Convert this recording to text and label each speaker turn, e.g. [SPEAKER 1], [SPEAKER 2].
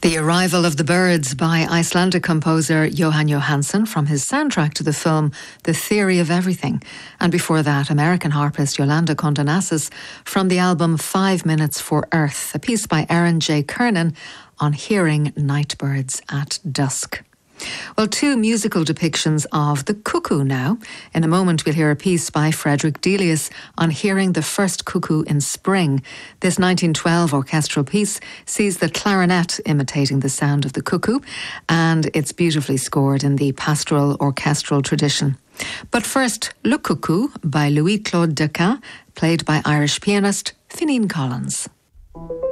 [SPEAKER 1] The Arrival of the Birds by Icelandic composer Jóhann Jóhannsson from his soundtrack to the film The Theory of Everything. And before that, American harpist Yolanda Condonassis from the album 5 Minutes for Earth, a piece by Aaron J. Kernan on hearing night birds at dusk. Well, two musical depictions of the cuckoo now. In a moment, we'll hear a piece by Frederick Delius on hearing the first cuckoo in spring. This 1912 orchestral piece sees the clarinet imitating the sound of the cuckoo, and it's beautifully scored in the pastoral orchestral tradition. But first, Le Cuckoo by Louis-Claude Dequin, played by Irish pianist Fineen Collins.